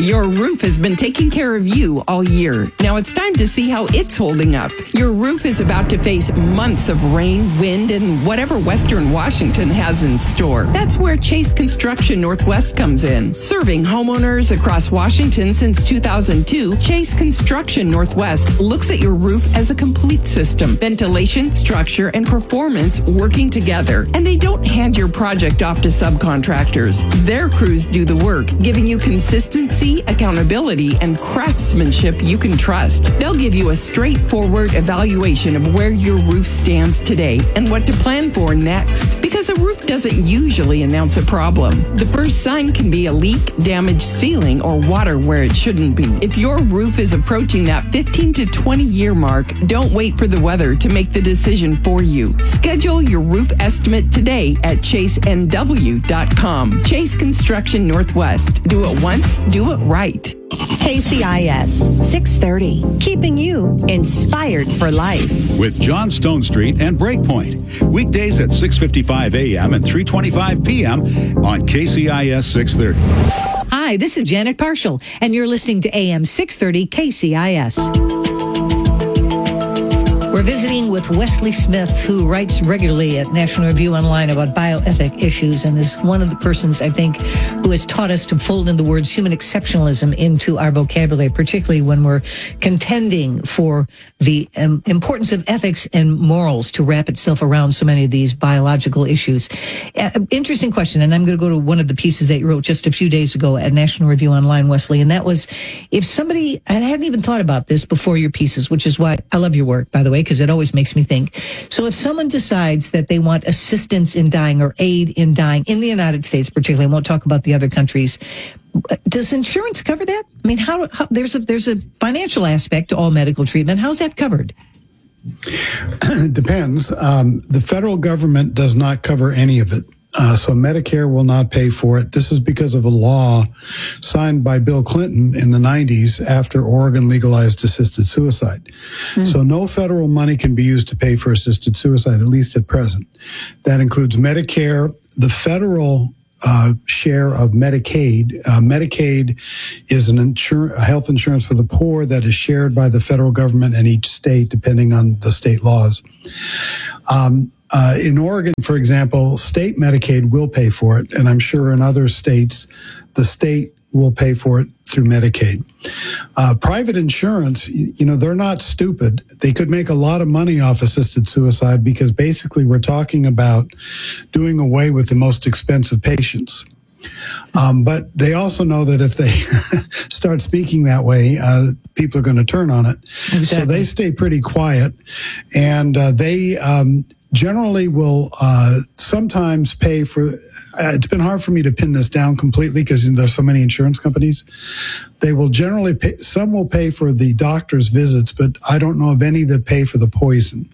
Your roof has been taking care of you all year. Now it's time to see how it's holding up. Your roof is about to face months of rain, wind, and whatever Western Washington has in store. That's where Chase Construction Northwest comes in. Serving homeowners across Washington since 2002, Chase Construction Northwest looks at your roof as a complete system. Ventilation, structure, and performance working together. And they don't hand your project off to subcontractors. Their crews do the work, giving you consistency, accountability, and craftsmanship you can trust. They'll give you a straightforward evaluation of where your roof stands today and what to plan for next. Because a roof doesn't usually announce a problem. The first sign can be a leak, damaged ceiling, or water where it shouldn't be. If your roof is approaching that 15 to 20-year mark, don't wait for the weather to make the decision for you. Schedule your roof estimate today at chasenw.com. Chase Construction Northwest. Do it once, do it right. KCIS 630, keeping you inspired for life. With John Stone Street and Breakpoint. Weekdays at 6:55 a.m. and 3:25 p.m. on KCIS 630. Hi, this is Janet Parshall, and you're listening to AM 630 KCIS. We're visiting with Wesley Smith, who writes regularly at National Review Online about bioethic issues and is one of the persons, I think, who has taught us to fold in the words human exceptionalism into our vocabulary, particularly when we're contending for the importance of ethics and morals to wrap itself around so many of these biological issues. Interesting question, and I'm going to go to one of the pieces that you wrote just a few days ago at National Review Online, Wesley, and that was, if somebody, I hadn't even thought about this before your pieces, which is why I love your work, by the way, because it always makes me think. So if someone decides that they want assistance in dying or aid in dying in the United States, particularly, I won't talk about the other countries, does insurance cover that? I mean, how there's a financial aspect to all medical treatment. How's that covered? It depends. The federal government does not cover any of it. So Medicare will not pay for it. This is because of a law signed by Bill Clinton in the 90s after Oregon legalized assisted suicide. So no federal money can be used to pay for assisted suicide, at least at present. That includes Medicare, the federal share of Medicaid. Medicaid is a health insurance for the poor that is shared by the federal government and each state, depending on the state laws. In Oregon, for example, state Medicaid will pay for it, and I'm sure in other states, the state will pay for it through Medicaid. Private insurance, they're not stupid. They could make a lot of money off assisted suicide because basically we're talking about doing away with the most expensive patients. But they also know that if they start speaking that way, people are going to turn on it. Exactly. So they stay pretty quiet, and they generally will sometimes pay for, it's been hard for me to pin this down completely because there's so many insurance companies. They will generally pay, some will pay for the doctor's visits, but I don't know of any that pay for the poison.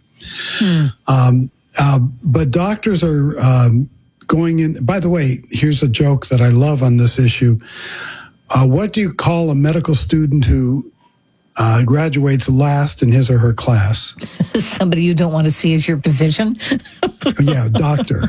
But doctors are going in, by the way, here's a joke that I love on this issue. What do you call a medical student who graduates last in his or her class? Somebody you don't want to see as your physician? Yeah, doctor.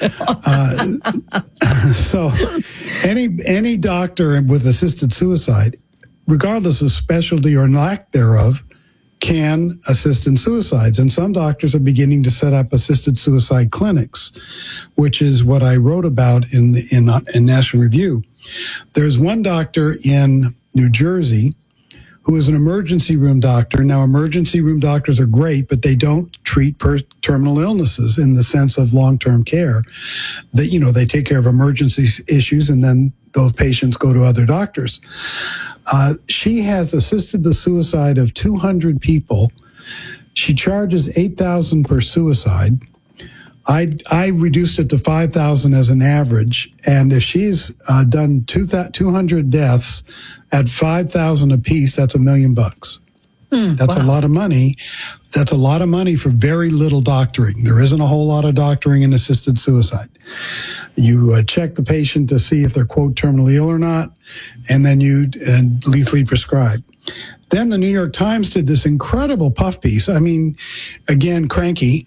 So any doctor with assisted suicide, regardless of specialty or lack thereof, can assist in suicides. And some doctors are beginning to set up assisted suicide clinics, which is what I wrote about in National Review. There's one doctor in New Jersey who is an emergency room doctor. Now, emergency room doctors are great, but they don't treat terminal illnesses in the sense of long-term care. They take care of emergency issues, and then those patients go to other doctors. She has assisted the suicide of 200 people. She charges $8,000 per suicide. I reduced it to $5,000 as an average, and if she's done 200 deaths at $5,000 a piece, that's $1 million. That's a lot of money. That's a lot of money for very little doctoring. There isn't a whole lot of doctoring in assisted suicide. You check the patient to see if they're, quote, terminally ill or not, and then you lethally prescribe. Then the New York Times did this incredible puff piece. I mean, again, cranky,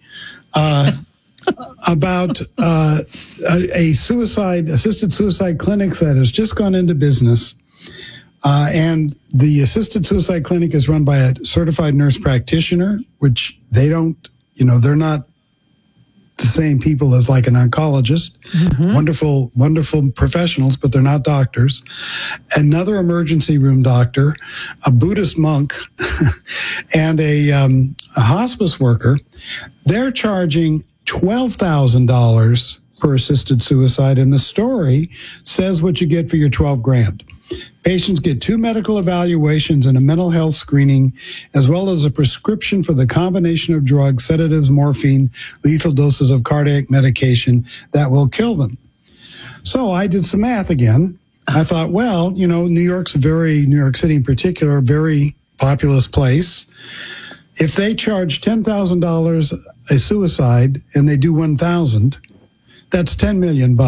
about a assisted suicide clinic that has just gone into business. And the assisted suicide clinic is run by a certified nurse practitioner, which they don't, they're not the same people as like an oncologist. Mm-hmm. Wonderful professionals, but they're not doctors. Another emergency room doctor, a Buddhist monk, and a hospice worker. They're charging $12,000 per assisted suicide, and the story says what you get for your $12,000. Patients get 2 medical evaluations and a mental health screening, as well as a prescription for the combination of drugs, sedatives, morphine, lethal doses of cardiac medication that will kill them. So I did some math again. I thought, well, New York City in particular, a very populous place. If they charge $10,000 a suicide and they do 1,000, that's $10 million.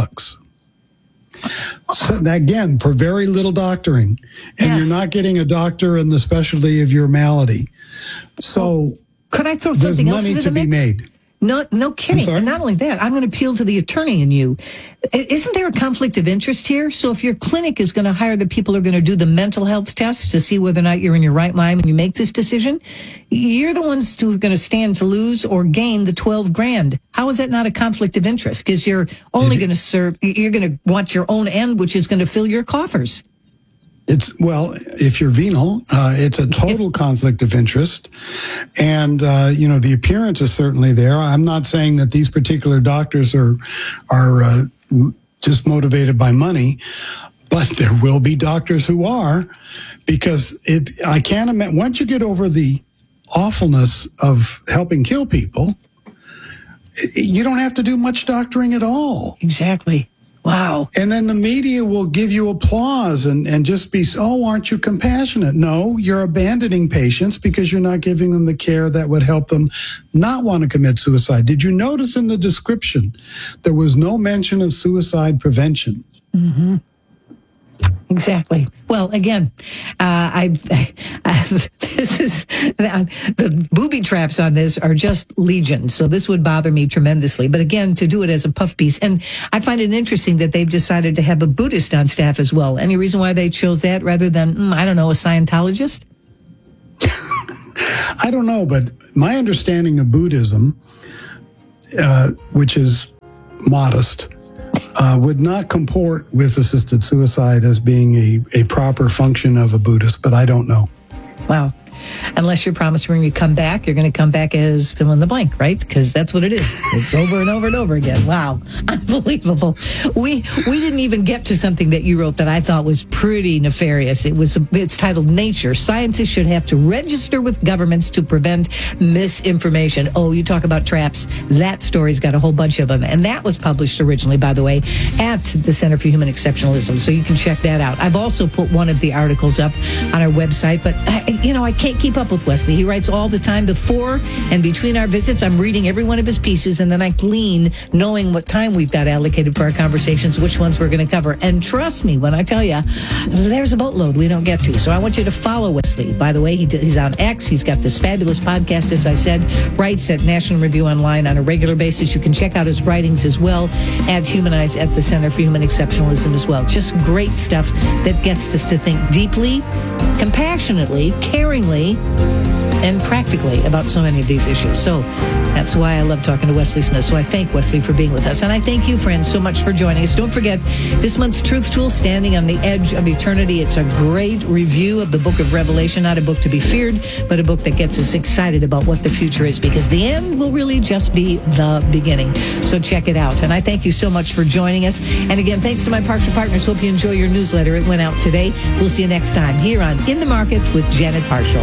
So again, for very little doctoring, and You're not getting a doctor in the specialty of your malady. So could I throw something else into the mix? There's money to be made. No kidding. And not only that, I'm going to appeal to the attorney in you. Isn't there a conflict of interest here? So if your clinic is going to hire the people who are going to do the mental health tests to see whether or not you're in your right mind when you make this decision, you're the ones who are going to stand to lose or gain the $12,000. How is that not a conflict of interest? Because you're only going to you're going to want your own end, which is going to fill your coffers. If you're venal, it's a total conflict of interest. And, the appearance is certainly there. I'm not saying that these particular doctors are just motivated by money, but there will be doctors who are, because I can't imagine, once you get over the awfulness of helping kill people, you don't have to do much doctoring at all. Exactly. Wow. And then the media will give you applause and just be, aren't you compassionate? No, you're abandoning patients because you're not giving them the care that would help them not want to commit suicide. Did you notice in the description there was no mention of suicide prevention? Mm-hmm. Exactly. Well, again, the booby traps on this are just legion. So this would bother me tremendously. But again, to do it as a puff piece. And I find it interesting that they've decided to have a Buddhist on staff as well. Any reason why they chose that rather than, a Scientologist? I don't know, but my understanding of Buddhism, which is modest, would not comport with assisted suicide as being a proper function of a Buddhist, but I don't know. Wow. Unless you're promising when you come back, you're going to come back as fill in the blank, right? Because that's what it is. It's over and over and over again. Wow. Unbelievable. We didn't even get to something that you wrote that I thought was pretty nefarious. It's titled Nature. Scientists should have to register with governments to prevent misinformation. Oh, you talk about traps. That story's got a whole bunch of them. And that was published originally, by the way, at the Center for Human Exceptionalism. So you can check that out. I've also put one of the articles up on our website, but I can't keep up with Wesley. He writes all the time. Before and between our visits, I'm reading every one of his pieces, and then I glean, knowing what time we've got allocated for our conversations, which ones we're going to cover. And trust me when I tell you, there's a boatload we don't get to. So I want you to follow Wesley. By the way, he's on X. He's got this fabulous podcast, as I said, writes at National Review Online on a regular basis. You can check out his writings as well at Humanize at the Center for Human Exceptionalism as well. Just great stuff that gets us to think deeply, compassionately, caringly, and practically about so many of these issues. So that's why I love talking to Wesley Smith. So I thank Wesley for being with us. And I thank you, friends, so much for joining us. Don't forget, this month's Truth Tool, Standing on the Edge of Eternity. It's a great review of the book of Revelation, not a book to be feared, but a book that gets us excited about what the future is, because the end will really just be the beginning. So check it out. And I thank you so much for joining us. And again, thanks to my Partial Partners. Hope you enjoy your newsletter. It went out today. We'll see you next time here on In the Market with Janet Partial.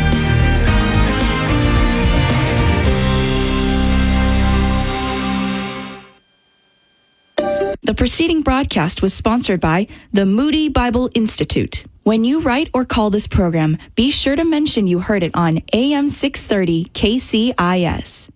The preceding broadcast was sponsored by the Moody Bible Institute. When you write or call this program, be sure to mention you heard it on AM 630 KCIS.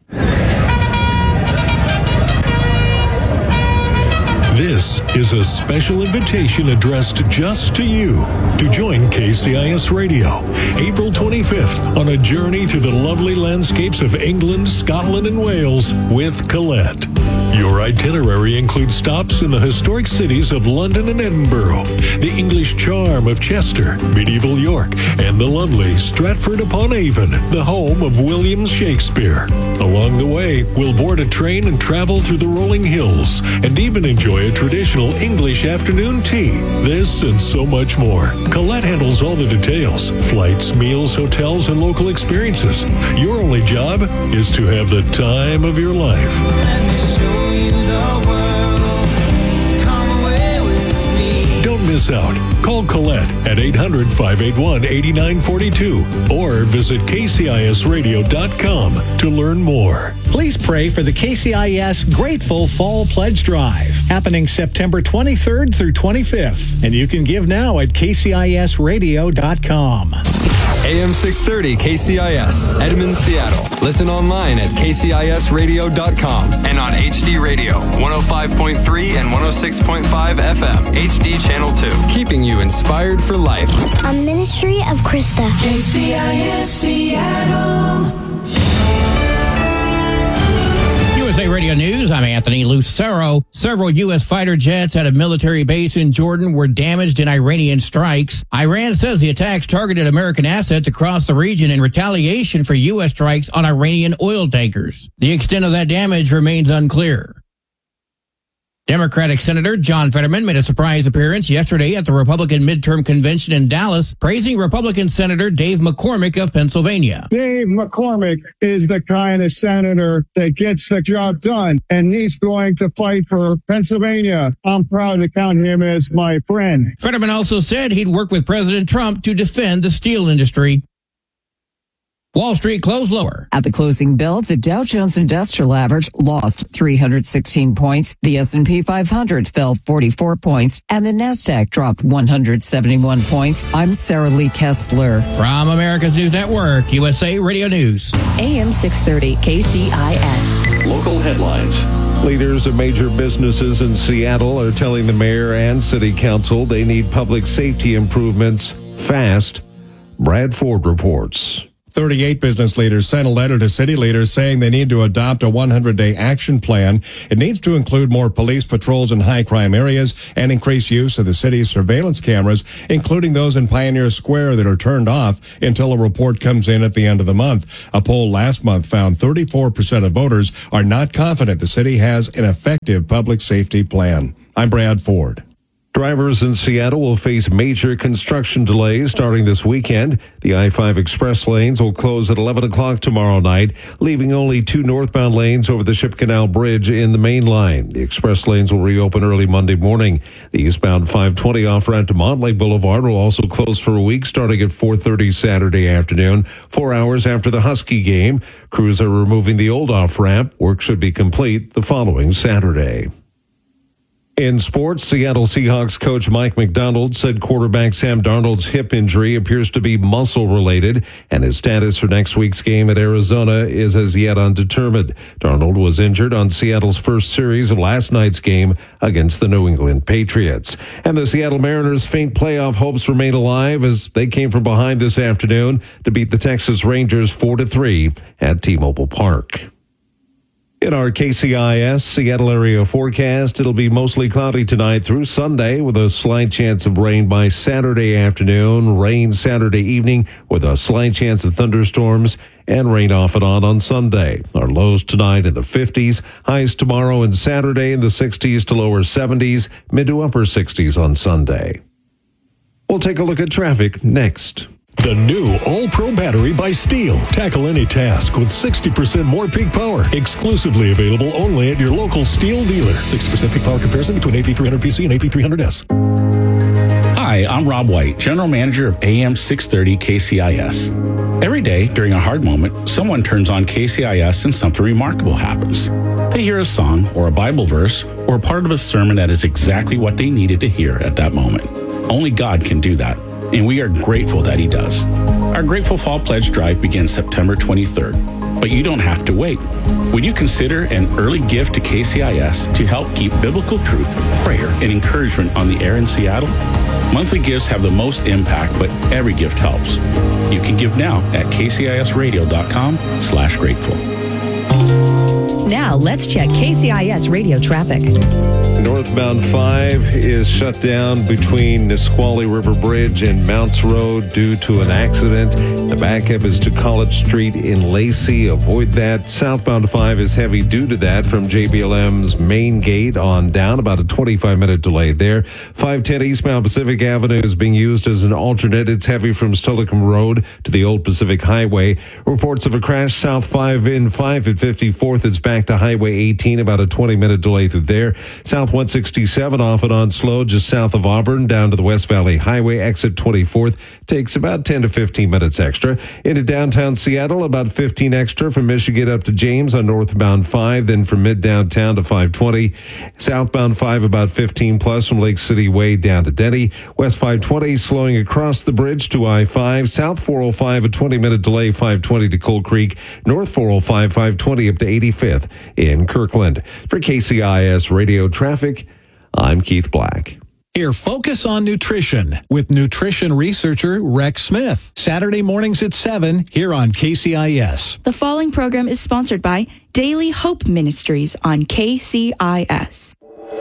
This is a special invitation addressed just to you to join KCIS Radio, April 25th, on a journey through the lovely landscapes of England, Scotland, and Wales with Colette. Your itinerary includes stops in the historic cities of London and Edinburgh, the English charm of Chester, medieval York, and the lovely Stratford-upon-Avon, the home of William Shakespeare. Along the way, we'll board a train and travel through the rolling hills, and even enjoy a traditional English afternoon tea. This and so much more. Colette handles all the details: flights, meals, hotels, and local experiences. Your only job is to have the time of your life. Don't miss out. Call Colette at 800-581-8942 or visit kcisradio.com to learn more. Please pray for the KCIS Grateful Fall Pledge Drive, happening September 23rd through 25th. And you can give now at kcisradio.com. AM 630 KCIS, Edmond, Seattle. Listen online at kcisradio.com and on HD Radio, 105.3 and 106.5 FM, HD Channel 2. Keeping you inspired for life. A ministry of Krista. KCIS Seattle. USA Radio News, I'm Anthony Lucero. Several U.S. fighter jets at a military base in Jordan were damaged in Iranian strikes. Iran says the attacks targeted American assets across the region in retaliation for U.S. strikes on Iranian oil tankers. The extent of that damage remains unclear. Democratic Senator John Fetterman made a surprise appearance yesterday at the Republican midterm convention in Dallas, praising Republican Senator Dave McCormick of Pennsylvania. Dave McCormick is the kind of senator that gets the job done, and he's going to fight for Pennsylvania. I'm proud to count him as my friend. Fetterman also said he'd work with President Trump to defend the steel industry. Wall Street closed lower. At the closing bell, the Dow Jones Industrial Average lost 316 points. The S&P 500 fell 44 points, and the Nasdaq dropped 171 points. I'm Sarah Lee Kessler. From America's News Network, USA Radio News. AM 630 KCIS. Local headlines. Leaders of major businesses in Seattle are telling the mayor and city council they need public safety improvements fast. Brad Ford reports. 38 business leaders sent a letter to city leaders saying they need to adopt a 100-day action plan. It needs to include more police patrols in high-crime areas and increase use of the city's surveillance cameras, including those in Pioneer Square that are turned off until a report comes in at the end of the month. A poll last month found 34% of voters are not confident the city has an effective public safety plan. I'm Brad Ford. Drivers in Seattle will face major construction delays starting this weekend. The I-5 express lanes will close at 11 o'clock tomorrow night, leaving only 2 northbound lanes over the Ship Canal Bridge in the main line. The express lanes will reopen early Monday morning. The eastbound 520 off-ramp to Montlake Boulevard will also close for a week starting at 4:30 Saturday afternoon, 4 hours after the Husky game. Crews are removing the old off-ramp. Work should be complete the following Saturday. In sports, Seattle Seahawks coach Mike McDonald said quarterback Sam Darnold's hip injury appears to be muscle-related, and his status for next week's game at Arizona is as yet undetermined. Darnold was injured on Seattle's first series of last night's game against the New England Patriots. And the Seattle Mariners' faint playoff hopes remain alive as they came from behind this afternoon to beat the Texas Rangers 4-3 at T-Mobile Park. In our KCIS Seattle area forecast, it'll be mostly cloudy tonight through Sunday with a slight chance of rain by Saturday afternoon, rain Saturday evening with a slight chance of thunderstorms, and rain off and on Sunday. Our lows tonight in the 50s, highs tomorrow and Saturday in the 60s to lower 70s, mid to upper 60s on Sunday. We'll take a look at traffic next. The new All-Pro battery by Steel. Tackle any task with 60% more peak power. Exclusively available only at your local Steel dealer. 60% peak power comparison between AP300PC and AP300S. Hi, I'm Rob White, General Manager of AM 630 KCIS. Every day during a hard moment, someone turns on KCIS and something remarkable happens. They hear a song or a Bible verse or a part of a sermon that is exactly what they needed to hear at that moment. Only God can do that. And we are grateful that He does. Our Grateful Fall Pledge Drive begins September 23rd, but you don't have to wait. Would you consider an early gift to KCIS to help keep biblical truth, prayer, and encouragement on the air in Seattle? Monthly gifts have the most impact, but every gift helps. You can give now at kcisradio.com/grateful. Now, let's check KCIS radio traffic. Northbound 5 is shut down between Nisqually River Bridge and Mounts Road due to an accident. The backup is to College Street in Lacey. Avoid that. Southbound 5 is heavy due to that from JBLM's main gate on down. About a 25-minute delay there. 510 eastbound Pacific Avenue is being used as an alternate. It's heavy from Steilacoom Road to the Old Pacific Highway. Reports of a crash south 5 in 5 at 54th. It's back to Highway 18. About a 20-minute delay through there. South 167 off and on slow just south of Auburn down to the West Valley Highway. Exit 24th takes about 10 to 15 minutes extra. Into downtown Seattle, about 15 extra from Michigan up to James on northbound 5. Then from mid-downtown to 520. Southbound 5 about 15 plus from Lake City Way down to Denny. West 520 slowing across the bridge to I-5. South 405 a 20-minute delay 520 to Coal Creek. North 405 520 up to 85th in Kirkland. For KCIS Radio Traffic, I'm Keith Black. Hear Focus on Nutrition with nutrition researcher Rex Smith. Saturday mornings at 7 here on KCIS. The following program is sponsored by Daily Hope Ministries on KCIS.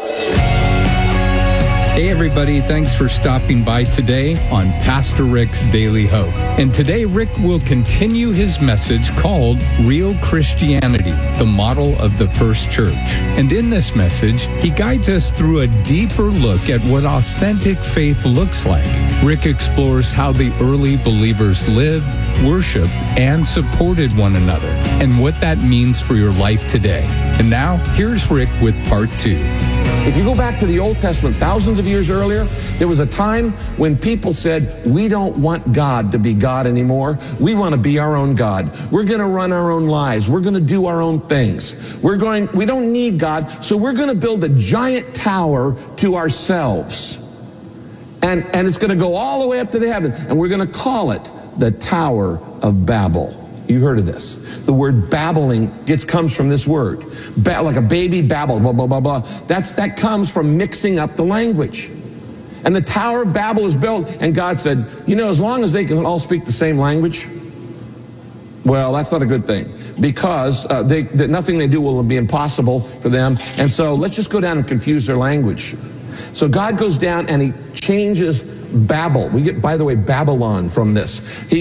Hey everybody, thanks for stopping by today on Pastor Rick's Daily Hope. And today Rick will continue his message called Real Christianity, the model of the first church. And in this message, he guides us through a deeper look at what authentic faith looks like. Rick explores how the early believers lived, worshiped, and supported one another, and what that means for your life today. And now, here's Rick with part 2. If you go back to the Old Testament, thousands of years earlier, there was a time when people said, we don't want God to be God anymore. We want to be our own God. We're going to run our own lives. We're going to do our own things. We don't need God, so we're going to build a giant tower to ourselves. And it's going to go all the way up to the heaven, and we're going to call it the Tower of Babel. You've heard of this. The word babbling comes from this word. Like a baby babble, blah, blah, blah, blah. That comes from mixing up the language. And the Tower of Babel was built, and God said, as long as they can all speak the same language, well, that's not a good thing, because nothing they do will be impossible for them. And so let's just go down and confuse their language. So God goes down and he changes Babel. We get, by the way, Babylon from this.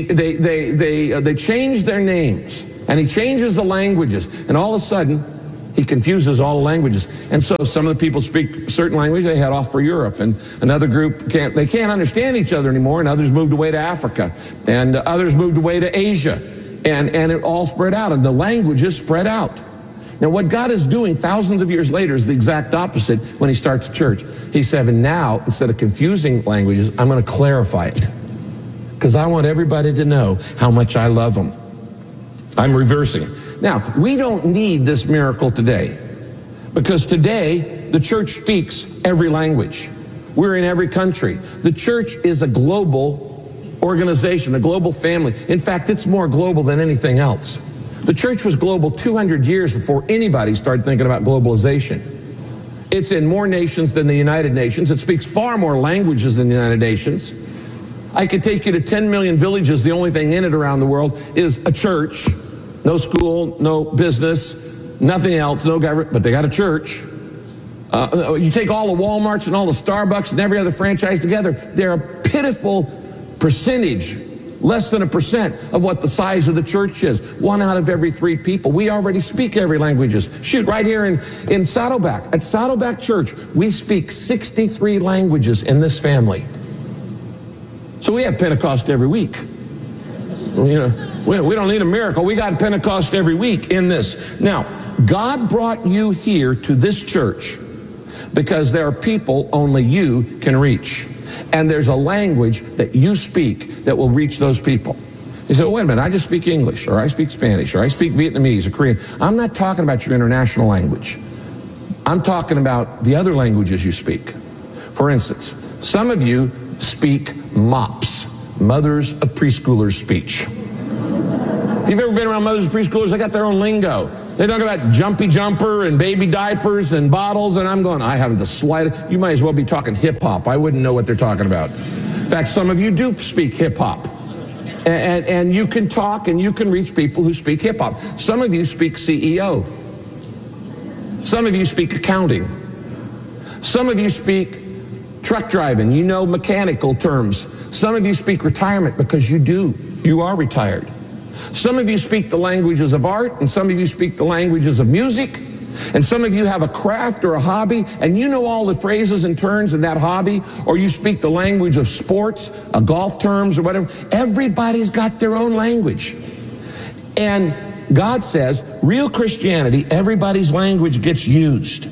They change their names, and he changes the languages, and all of a sudden he confuses all the languages. And so some of the people speak certain language, they head off for Europe, and another group can't understand each other anymore, and others moved away to Africa, and others moved away to Asia, and it all spread out, and the languages spread out. Now, what God is doing thousands of years later is the exact opposite when he starts a church. He said, and now, instead of confusing languages, I'm going to clarify it, because I want everybody to know how much I love them. I'm reversing it. Now, we don't need this miracle today, because today, the church speaks every language. We're in every country. The church is a global organization, a global family. In fact, it's more global than anything else. The church was global 200 years before anybody started thinking about globalization. It's in more nations than the United Nations. It speaks far more languages than the United Nations. I could take you to 10 million villages. The only thing in it around the world is a church. No school, no business, nothing else, no government, but they got a church. You take all the Walmarts and all the Starbucks and every other franchise together, they're a pitiful percentage, less than 1% of what the size of the church is. 1 out of every 3 people. We already speak every languages. Shoot, right here in Saddleback, at Saddleback Church, we speak 63 languages in this family. So we have Pentecost every week. We don't need a miracle. We got Pentecost every week in this. Now, God brought you here to this church because there are people only you can reach. And there's a language that you speak that will reach those people. You say, well, wait a minute, I just speak English, or I speak Spanish, or I speak Vietnamese, or Korean. I'm not talking about your international language. I'm talking about the other languages you speak. For instance, some of you speak MOPS, Mothers of Preschoolers speech. If you've ever been around mothers of preschoolers, they got their own lingo. They talk about jumpy jumper and baby diapers and bottles, and I'm going, I haven't the slightest. You might as well be talking hip-hop. I wouldn't know what they're talking about. In fact, some of you do speak hip-hop. And you can talk and you can reach people who speak hip-hop. Some of you speak CEO. Some of you speak accounting. Some of you speak truck driving. You know mechanical terms. Some of you speak retirement because you do. You are retired. Some of you speak the languages of art, and some of you speak the languages of music. And some of you have a craft or a hobby, and you know all the phrases and terms in that hobby, or you speak the language of sports, golf terms or whatever. Everybody's got their own language. And God says, real Christianity, everybody's language gets used.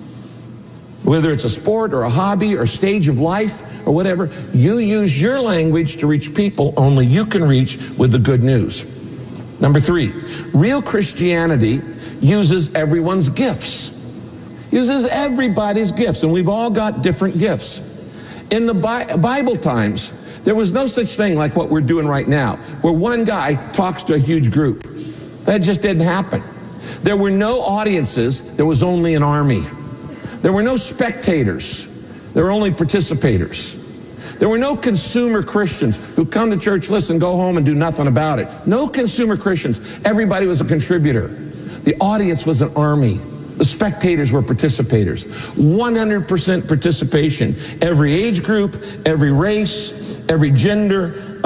Whether it's a sport or a hobby or stage of life or whatever, you use your language to reach people only you can reach with the good news. Number 3, real Christianity uses everyone's gifts. Uses everybody's gifts, and we've all got different gifts. In the Bible times, there was no such thing like what we're doing right now, where one guy talks to a huge group. That just didn't happen. There were no audiences, there was only an army. There were no spectators, there were only participators. There were no consumer Christians who come to church, listen, go home and do nothing about it. No consumer Christians. Everybody was a contributor. The audience was an army. The spectators were participators. 100% participation. Every age group, every race, every gender,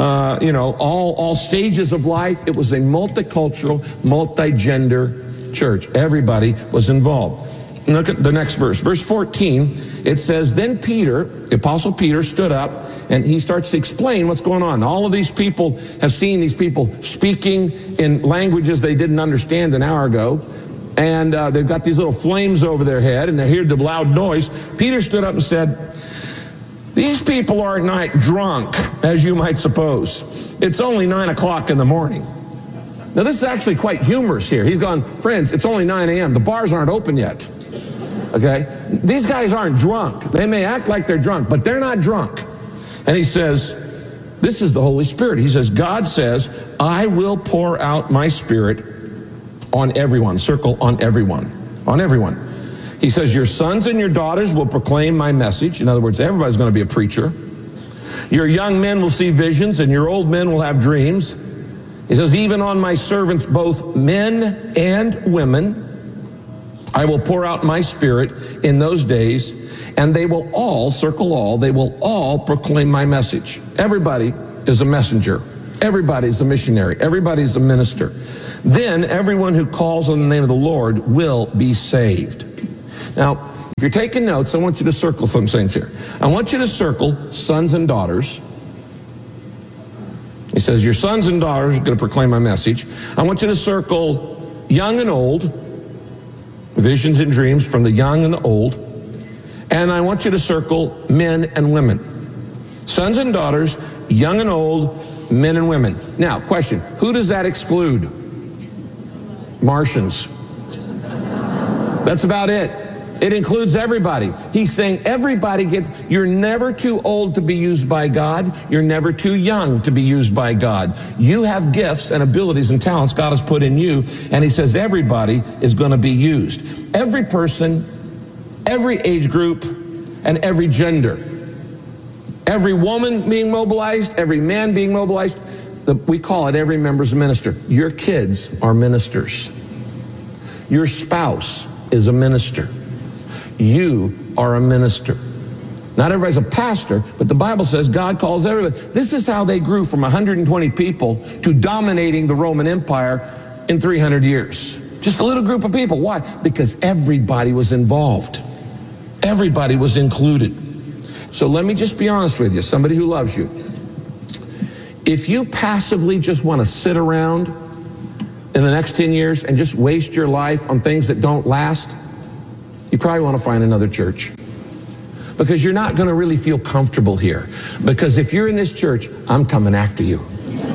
all stages of life. It was a multicultural, multi-gender church. Everybody was involved. Look at the next verse. Verse 14, it says, then Peter, the Apostle Peter, stood up and he starts to explain what's going on. All of these people have seen these people speaking in languages they didn't understand an hour ago. And they've got these little flames over their head and they hear the loud noise. Peter stood up and said, these people are not drunk, as you might suppose. It's only 9 o'clock in the morning. Now, this is actually quite humorous here. He's gone, friends, it's only 9 a.m. The bars aren't open yet. Okay? These guys aren't drunk. They may act like they're drunk, but they're not drunk. And he says, this is the Holy Spirit. He says, God says, I will pour out my Spirit on everyone. Circle on everyone. On everyone. He says, your sons and your daughters will proclaim my message. In other words, everybody's going to be a preacher. Your young men will see visions, and your old men will have dreams. He says, even on my servants, both men and women, I will pour out my Spirit in those days, and they will all, circle all, they will all proclaim my message. Everybody is a messenger. Everybody is a missionary. Everybody is a minister. Then everyone who calls on the name of the Lord will be saved. Now, if you're taking notes, I want you to circle some things here. I want you to circle sons and daughters. He says, your sons and daughters are going to proclaim my message. I want you to circle young and old, visions and dreams from the young and the old. And I want you to circle men and women. Sons and daughters, young and old, men and women. Now, question, who does that exclude? Martians. That's about it. It includes everybody. He's saying everybody gets, you're never too old to be used by God. You're never too young to be used by God. You have gifts and abilities and talents God has put in you. And he says everybody is going to be used. Every person, every age group, and every gender. Every woman being mobilized, every man being mobilized. We call it every member's a minister. Your kids are ministers. Your spouse is a minister. You are a minister. Not everybody's a pastor, but the Bible says God calls everybody. This is how they grew from 120 people to dominating the Roman Empire in 300 years. Just a little group of people. Why? Because everybody was involved. Everybody was included. So let me just be honest with you, somebody who loves you. If you passively just want to sit around in the next 10 years and just waste your life on things that don't last, you probably want to find another church. Because you're not going to really feel comfortable here. Because if you're in this church, I'm coming after you.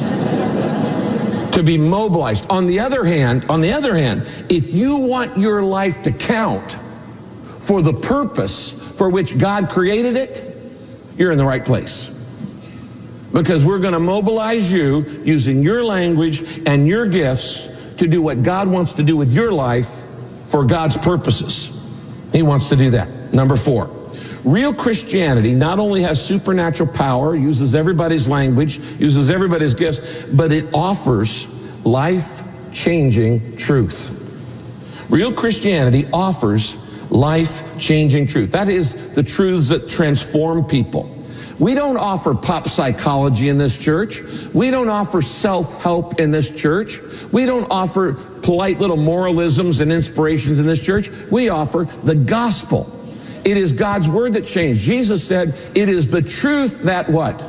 To be mobilized. On the other hand, if you want your life to count for the purpose for which God created it, you're in the right place. Because we're going to mobilize you using your language and your gifts to do what God wants to do with your life for God's purposes. He wants to do that. Number 4, real Christianity not only has supernatural power, uses everybody's language, uses everybody's gifts, but it offers life-changing truth. Real Christianity offers life-changing truth. That is the truths that transform people. We don't offer pop psychology in this church. We don't offer self-help in this church. We don't offer polite little moralisms and inspirations in this church. We offer the gospel. It is God's word that changed. Jesus said, it is the truth that what?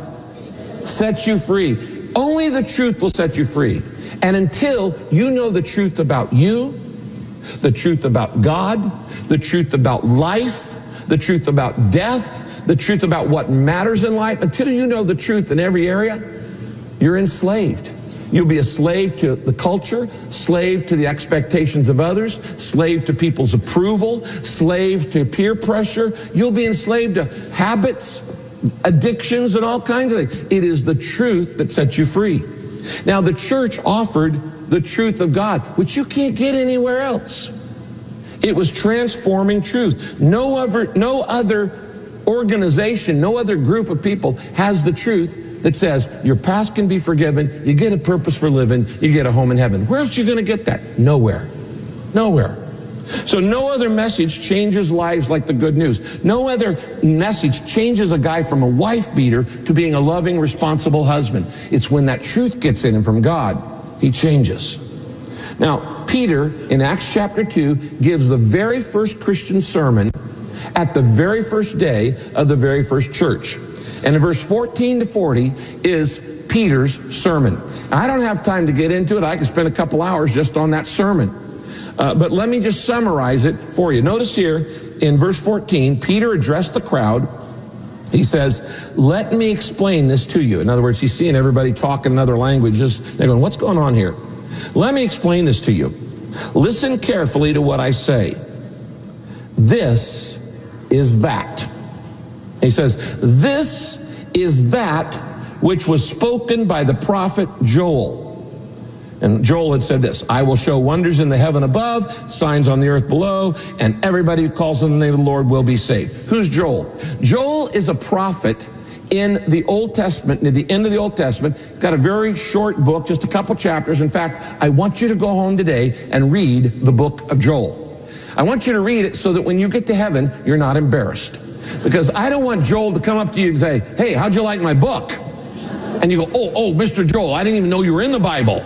Sets you free. Only the truth will set you free. And until you know the truth about you, the truth about God, the truth about life, the truth about death, the truth about what matters in life, until you know the truth in every area, you're enslaved. You'll be a slave to the culture, slave to the expectations of others, slave to people's approval, slave to peer pressure. You'll be enslaved to habits, addictions, and all kinds of things. It is the truth that sets you free. Now, the church offered the truth of God, which you can't get anywhere else. It was transforming truth. No other organization, no other group of people has the truth that says your past can be forgiven, you get a purpose for living, you get a home in heaven. Where else are you going to get that? Nowhere. Nowhere. So no other message changes lives like the good news. No other message changes a guy from a wife beater to being a loving, responsible husband. It's when that truth gets in him from God, he changes. Now, Peter, in Acts chapter 2, gives the very first Christian sermon at the very first day of the very first church. And in verse 14 to 40 is Peter's sermon. I don't have time to get into it. I could spend a couple hours just on that sermon. But let me just summarize it for you. Notice here in verse 14, Peter addressed the crowd. He says, let me explain this to you. In other words, he's seeing everybody talk in another language. They're going, what's going on here? Let me explain this to you. Listen carefully to what I say. This is that. He says, this is that which was spoken by the prophet Joel. And Joel had said this, I will show wonders in the heaven above, signs on the earth below, and everybody who calls on the name of the Lord will be saved. Who's Joel? Joel is a prophet in the Old Testament, near the end of the Old Testament. Got a very short book, just a couple chapters. In fact, I want you to go home today and read the book of Joel. I want you to read it so that when you get to heaven, you're not embarrassed. Because I don't want Joel to come up to you and say, hey, how'd you like my book? And you go, oh, Mr. Joel, I didn't even know you were in the Bible.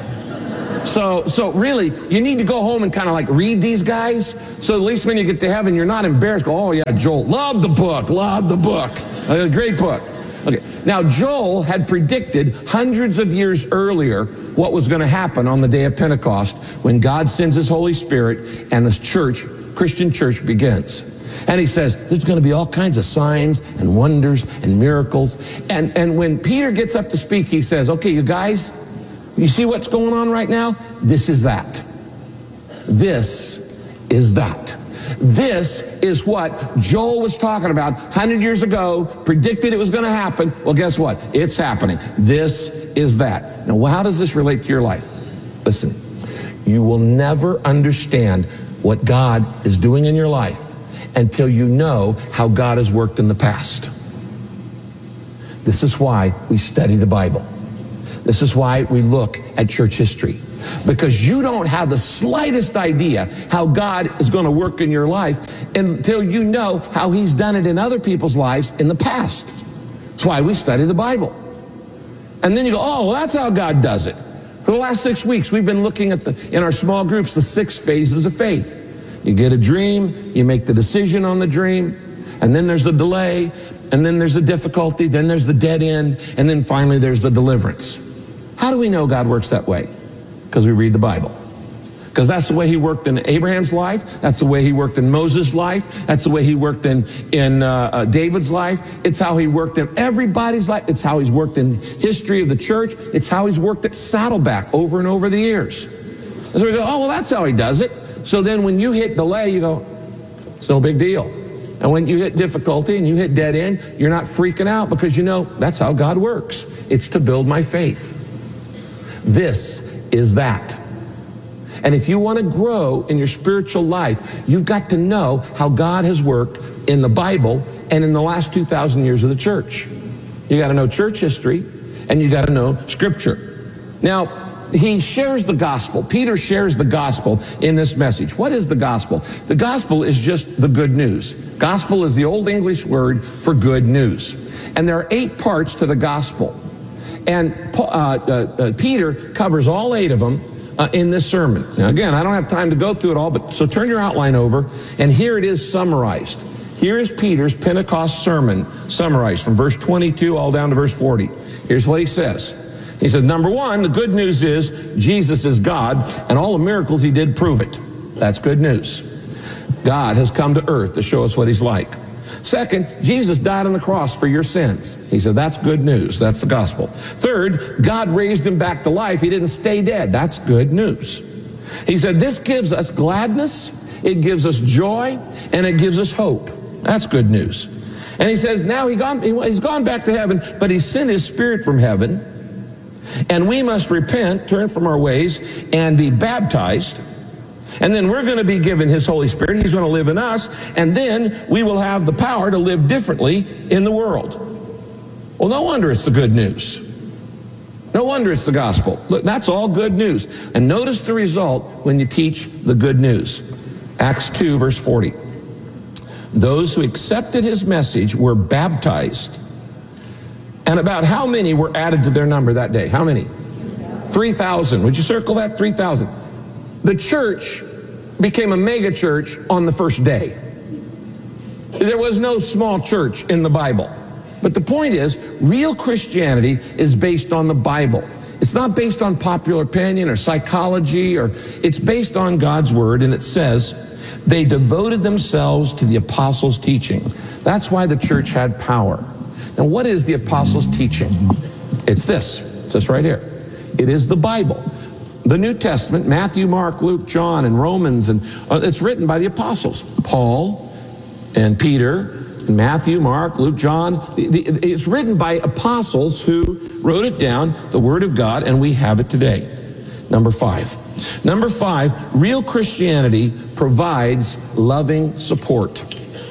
So really, you need to go home and kind of like read these guys, so at least when you get to heaven, you're not embarrassed. Go, oh yeah, Joel, love the book. A great book. Okay, now Joel had predicted hundreds of years earlier what was going to happen on the day of Pentecost when God sends his Holy Spirit and this church, Christian church, begins. And he says, there's going to be all kinds of signs and wonders and miracles. And when Peter gets up to speak, he says, okay, you guys, you see what's going on right now? This is that. This is that. This is what Joel was talking about 100 years ago, predicted it was going to happen. Well, guess what? It's happening. This is that. Now, how does this relate to your life? Listen, you will never understand what God is doing in your life until you know how God has worked in the past. This is why we study the Bible. This is why we look at church history. Because you don't have the slightest idea how God is going to work in your life until you know how he's done it in other people's lives in the past. That's why we study the Bible. And then you go, oh, well, that's how God does it. For the last 6 weeks, we've been looking at in our small groups, the 6 phases of faith. You get a dream, you make the decision on the dream, and then there's the delay, and then there's the difficulty, then there's the dead end, and then finally there's the deliverance. How do we know God works that way? Because we read the Bible. Because that's the way he worked in Abraham's life. That's the way he worked in Moses' life. That's the way he worked in David's life. It's how he worked in everybody's life. It's how he's worked in history of the church. It's how he's worked at Saddleback over and over the years. And so we go, oh, well, that's how he does it. So then when you hit delay, you go, it's no big deal. And when you hit difficulty and you hit dead end, you're not freaking out because you know that's how God works. It's to build my faith. This is that. And if you want to grow in your spiritual life, you've got to know how God has worked in the Bible and in the last 2,000 years of the church. You got to know church history and you got to know Scripture. Now, he shares the gospel. Peter shares the gospel in this message. What is the gospel? The gospel is just the good news. Gospel is the Old English word for good news. And there are 8 parts to the gospel. And Peter covers all 8 of them in this sermon. Now, again, I don't have time to go through it all, but so turn your outline over, and here it is summarized. Here is Peter's Pentecost sermon summarized from verse 22 all down to verse 40. Here's what he says. He says, number 1, the good news is Jesus is God, and all the miracles he did prove it. That's good news. God has come to earth to show us what he's like. Second, Jesus died on the cross for your sins. He said, that's good news. That's the gospel. Third, God raised him back to life. He didn't stay dead. That's good news. He said, this gives us gladness, it gives us joy, and it gives us hope. That's good news. And he says, now he's gone back to heaven, but he sent his Spirit from heaven, and we must repent, turn from our ways, and be baptized. And then we're going to be given his Holy Spirit. He's going to live in us. And then we will have the power to live differently in the world. Well, no wonder it's the good news. No wonder it's the gospel. Look, that's all good news. And notice the result when you teach the good news. Acts 2, verse 40. Those who accepted his message were baptized. And about how many were added to their number that day? How many? 3,000. Would you circle that? 3,000. The church became a mega church on the first day. There was no small church in the Bible. But the point is, real Christianity is based on the Bible. It's not based on popular opinion or psychology, it's based on God's word, and it says they devoted themselves to the apostles' teaching. That's why the church had power. Now, what is the apostles' teaching? It's this. It's this right here. It is the Bible. The New Testament, Matthew, Mark, Luke, John, and Romans, and it's written by the apostles. Paul and Peter, and Matthew, Mark, Luke, John. It's written by apostles who wrote it down, the Word of God, and we have it today. Number 5. Number 5, real Christianity provides loving support.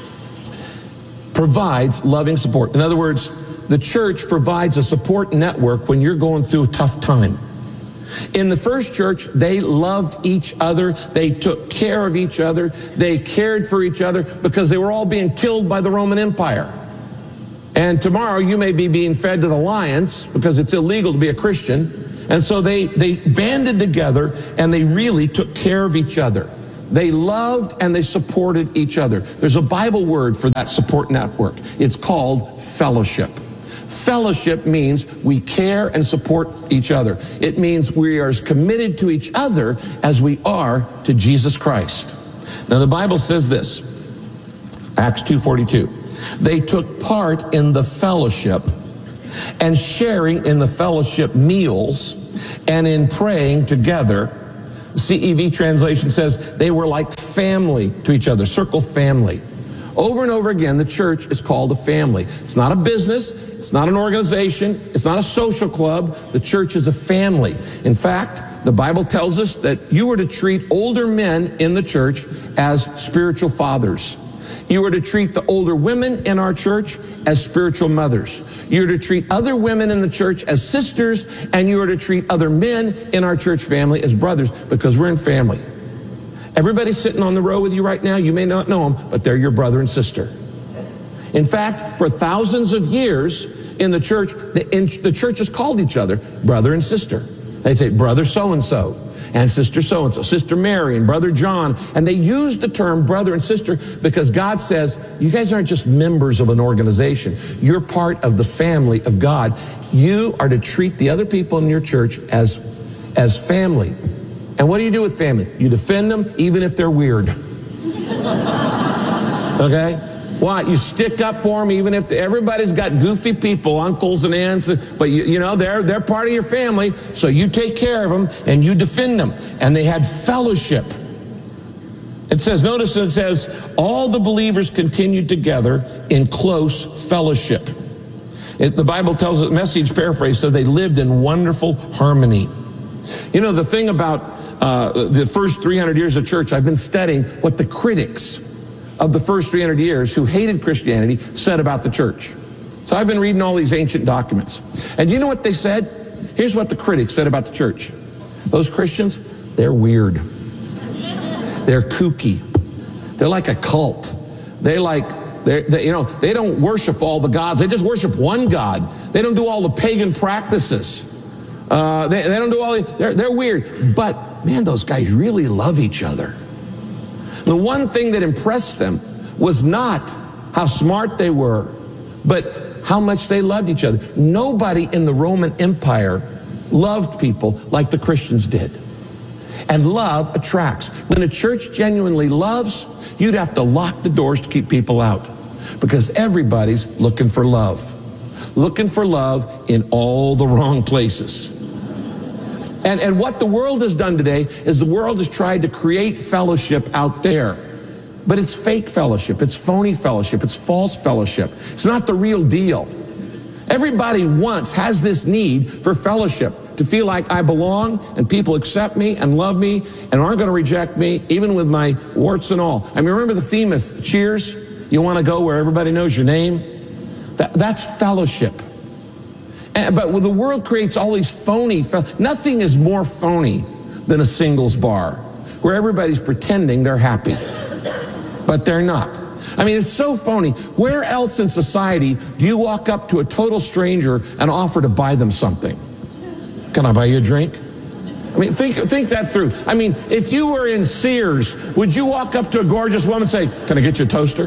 Provides loving support. In other words, the church provides a support network when you're going through a tough time. In the first church, they loved each other. They took care of each other. They cared for each other because they were all being killed by the Roman Empire. And tomorrow you may be being fed to the lions because it's illegal to be a Christian. And so they banded together and they really took care of each other. They loved and they supported each other. There's a Bible word for that support network. It's called fellowship. Fellowship means we care and support each other. It means we are as committed to each other as we are to Jesus Christ. Now the Bible says this, Acts 2:42. They took part in the fellowship and sharing in the fellowship meals and in praying together. The CEV translation says they were like family to each other. Circle family. Over and over again, the church is called a family. It's not a business. It's not an organization. It's not a social club. The church is a family. In fact, the Bible tells us that you are to treat older men in the church as spiritual fathers. You are to treat the older women in our church as spiritual mothers. You're to treat other women in the church as sisters, and you are to treat other men in our church family as brothers, because we're in family. Everybody sitting on the row with you right now, you may not know them, but they're your brother and sister. In fact, for thousands of years in the church, the church has called each other brother and sister. They say brother so-and-so and sister so-and-so, Sister Mary and Brother John. And they use the term brother and sister because God says, you guys aren't just members of an organization. You're part of the family of God. You are to treat the other people in your church as family. And what do you do with family? You defend them even if they're weird. Okay? Why? You stick up for them even if everybody's got goofy people, uncles and aunts, but you know, they're part of your family, so you take care of them and you defend them. And they had fellowship. It says, notice it says, all the believers continued together in close fellowship. The Bible tells us, Message paraphrase, so they lived in wonderful harmony. You know, the thing about the first 300 years of church, I've been studying what the critics of the first 300 years who hated Christianity said about the church. So I've been reading all these ancient documents. And you know what they said? Here's what the critics said about the church. Those Christians, they're weird. They're kooky. They're like a cult. They don't worship all the gods. They just worship one God. They don't do all the pagan practices. They don't do all they're weird. But man, those guys really love each other. The one thing that impressed them was not how smart they were, but how much they loved each other. Nobody in the Roman Empire loved people like the Christians did. And love attracts. When a church genuinely loves, you'd have to lock the doors to keep people out, because everybody's looking for love. Looking for love in all the wrong places. And what the world has done today is the world has tried to create fellowship out there. But it's fake fellowship, it's phony fellowship, it's false fellowship. It's not the real deal. Everybody has this need for fellowship, to feel like I belong and people accept me and love me and aren't going to reject me, even with my warts and all. I mean, remember the theme of Cheers? You want to go where everybody knows your name? That's fellowship. But the world creates all these phony, nothing is more phony than a singles bar, where everybody's pretending they're happy, but they're not. I mean, it's so phony. Where else in society do you walk up to a total stranger and offer to buy them something? Can I buy you a drink? I mean, think that through. I mean, if you were in Sears, would you walk up to a gorgeous woman and say, "Can I get you a toaster?"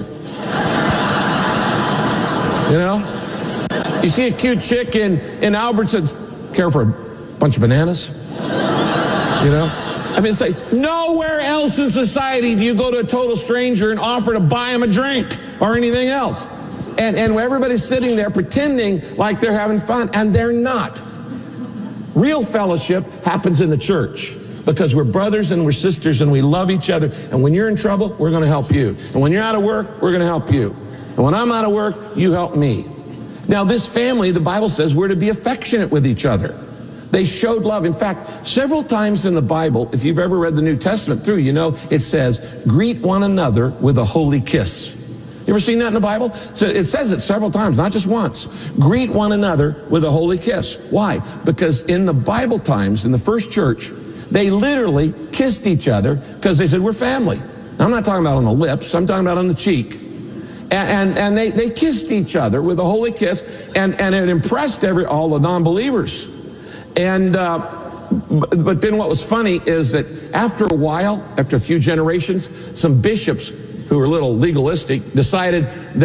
You know? You see a cute chick in Albertsons, care for a bunch of bananas? You know? I mean, it's like, nowhere else in society do you go to a total stranger and offer to buy him a drink or anything else. And everybody's sitting there pretending like they're having fun, and they're not. Real fellowship happens in the church, because we're brothers and we're sisters and we love each other. And when you're in trouble, we're going to help you. And when you're out of work, we're going to help you. And when I'm out of work, you help me. Now, this family, the Bible says we're to be affectionate with each other. They showed love. In fact, several times in the Bible, if you've ever read the New Testament through, you know it says, greet one another with a holy kiss. You ever seen that in the Bible? So it says it several times, not just once. Greet one another with a holy kiss. Why? Because in the Bible times, in the first church, they literally kissed each other because they said, we're family. Now, I'm not talking about on the lips, I'm talking about on the cheek. And they kissed each other with a holy kiss, and it impressed all the non-believers. But then what was funny is that after a while, after a few generations, some bishops who were a little legalistic decided that